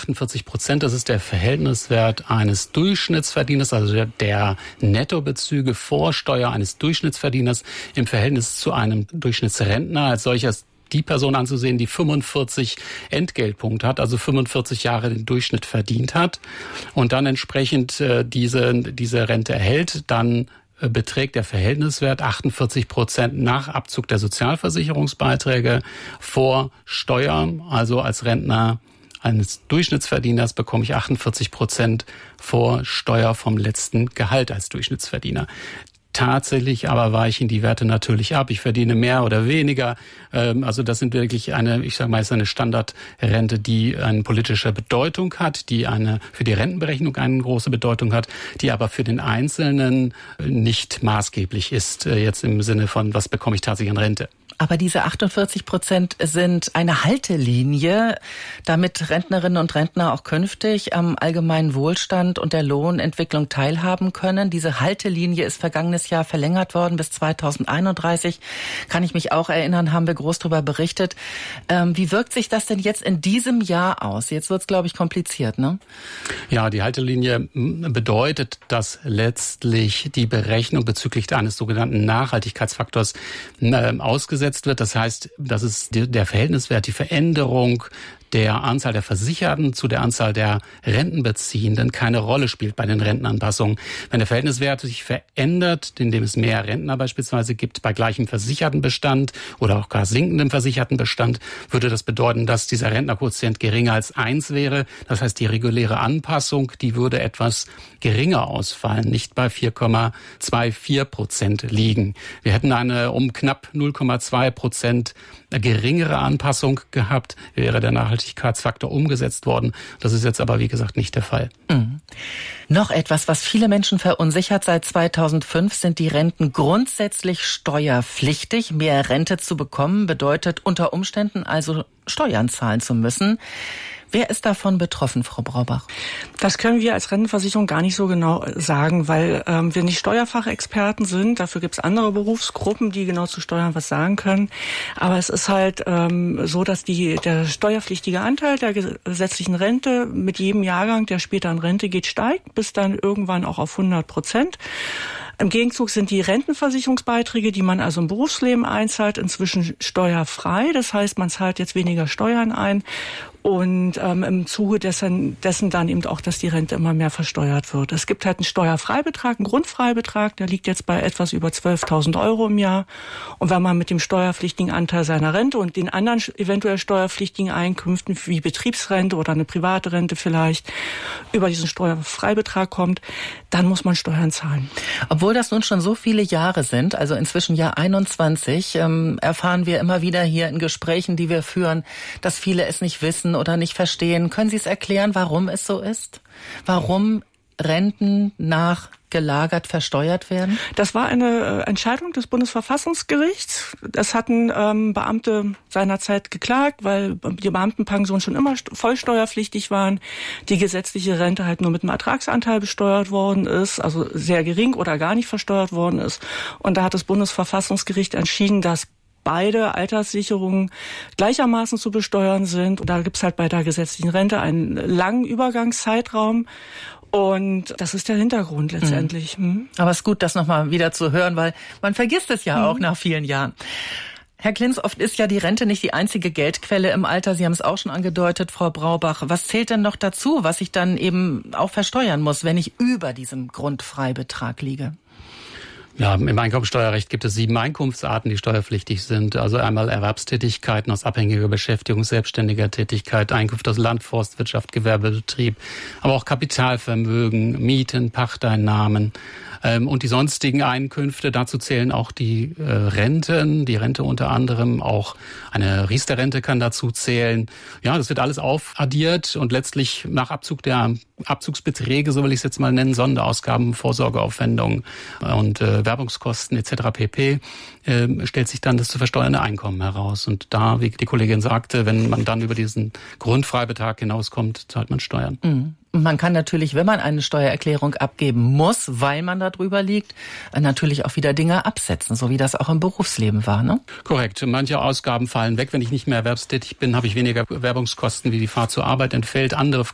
48%. Das ist der Verhältniswert eines Durchschnittsverdieners, also der Nettobezüge vor Steuer eines Durchschnittsverdieners im Verhältnis zu einem Durchschnittsrentner. Als solches die Person anzusehen, die 45 Entgeltpunkte hat, also 45 Jahre den Durchschnitt verdient hat und dann entsprechend diese Rente erhält, dann beträgt der Verhältniswert 48% nach Abzug der Sozialversicherungsbeiträge vor Steuer. Also als Rentner eines Durchschnittsverdieners bekomme ich 48% vor Steuer vom letzten Gehalt als Durchschnittsverdiener. Tatsächlich aber weichen die Werte natürlich ab. Ich verdiene mehr oder weniger. Also das sind wirklich ist eine Standardrente, die eine politische Bedeutung hat, die für die Rentenberechnung eine große Bedeutung hat, die aber für den Einzelnen nicht maßgeblich ist, jetzt im Sinne von, was bekomme ich tatsächlich an Rente. Aber diese 48% sind eine Haltelinie, damit Rentnerinnen und Rentner auch künftig am allgemeinen Wohlstand und der Lohnentwicklung teilhaben können. Diese Haltelinie ist vergangenes Jahr verlängert worden bis 2031. Kann ich mich auch erinnern, haben wir groß darüber berichtet. Wie wirkt sich das denn jetzt in diesem Jahr aus? Jetzt wird's, glaube ich, kompliziert, ne? Ja, die Haltelinie bedeutet, dass letztlich die Berechnung bezüglich eines sogenannten Nachhaltigkeitsfaktors ausgesetzt wird. Das heißt, das ist der Verhältniswert, die Veränderung der Anzahl der Versicherten zu der Anzahl der Rentenbeziehenden keine Rolle spielt bei den Rentenanpassungen. Wenn der Verhältniswert sich verändert, indem es mehr Rentner beispielsweise gibt bei gleichem Versichertenbestand oder auch gar sinkendem Versichertenbestand, würde das bedeuten, dass dieser Rentnerquotient geringer als 1 wäre. Das heißt, die reguläre Anpassung, die würde etwas geringer ausfallen, nicht bei 4,24% liegen. Wir hätten eine um knapp 0,2% geringere Anpassung gehabt, wäre der Nachhaltigkeitsfaktor umgesetzt worden. Das ist jetzt aber, wie gesagt, nicht der Fall. Mhm. Noch etwas, was viele Menschen verunsichert. Seit 2005 sind die Renten grundsätzlich steuerpflichtig. Mehr Rente zu bekommen bedeutet unter Umständen also Steuern zahlen zu müssen. Wer ist davon betroffen, Frau Braubach? Das können wir als Rentenversicherung gar nicht so genau sagen, weil wir nicht Steuerfachexperten sind. Dafür gibt es andere Berufsgruppen, die genau zu Steuern was sagen können. Aber es ist halt so, dass der steuerpflichtige Anteil der gesetzlichen Rente mit jedem Jahrgang, der später in Rente geht, steigt, bis dann irgendwann auch auf 100%. Im Gegenzug sind die Rentenversicherungsbeiträge, die man also im Berufsleben einzahlt, inzwischen steuerfrei. Das heißt, man zahlt jetzt weniger Steuern ein. Und im Zuge dessen dann eben auch, dass die Rente immer mehr versteuert wird. Es gibt halt einen Steuerfreibetrag, einen Grundfreibetrag, der liegt jetzt bei etwas über 12.000 Euro im Jahr. Und wenn man mit dem steuerpflichtigen Anteil seiner Rente und den anderen eventuell steuerpflichtigen Einkünften wie Betriebsrente oder eine private Rente vielleicht über diesen Steuerfreibetrag kommt, dann muss man Steuern zahlen. Obwohl das nun schon so viele Jahre sind, also inzwischen Jahr 21, erfahren wir immer wieder hier in Gesprächen, die wir führen, dass viele es nicht wissen oder nicht verstehen. Können Sie es erklären, warum es so ist? Warum Renten nachgelagert versteuert werden? Das war eine Entscheidung des Bundesverfassungsgerichts. Das hatten Beamte seinerzeit geklagt, weil die Beamtenpensionen schon immer vollsteuerpflichtig waren. Die gesetzliche Rente halt nur mit einem Ertragsanteil besteuert worden ist, also sehr gering oder gar nicht versteuert worden ist. Und da hat das Bundesverfassungsgericht entschieden, dass beide Alterssicherungen gleichermaßen zu besteuern sind. Und da gibt's halt bei der gesetzlichen Rente einen langen Übergangszeitraum. Und das ist der Hintergrund letztendlich. Aber es ist gut, das nochmal wieder zu hören, weil man vergisst es ja auch nach vielen Jahren. Herr Klinz, oft ist ja die Rente nicht die einzige Geldquelle im Alter. Sie haben es auch schon angedeutet, Frau Braubach. Was zählt denn noch dazu, was ich dann eben auch versteuern muss, wenn ich über diesem Grundfreibetrag liege? Ja, im Einkommensteuerrecht gibt es 7 Einkunftsarten, die steuerpflichtig sind. Also einmal Erwerbstätigkeiten aus abhängiger Beschäftigung, selbstständiger Tätigkeit, Einkünfte aus Land, Forstwirtschaft, Gewerbebetrieb, aber auch Kapitalvermögen, Mieten, Pachteinnahmen und die sonstigen Einkünfte. Dazu zählen auch die Renten, die Rente unter anderem, auch eine Riester-Rente kann dazu zählen. Ja, das wird alles aufaddiert und letztlich nach Abzug der Abzugsbeträge, so will ich es jetzt mal nennen, Sonderausgaben, Vorsorgeaufwendungen und Werbungskosten etc. pp. Stellt sich dann das zu versteuernde Einkommen heraus. Und da, wie die Kollegin sagte, wenn man dann über diesen Grundfreibetrag hinauskommt, zahlt man Steuern. Und man kann natürlich, wenn man eine Steuererklärung abgeben muss, weil man da drüber liegt, natürlich auch wieder Dinge absetzen, so wie das auch im Berufsleben war, ne? Korrekt. Manche Ausgaben fallen weg. Wenn ich nicht mehr erwerbstätig bin, habe ich weniger Werbungskosten, wie die Fahrt zur Arbeit entfällt. Andere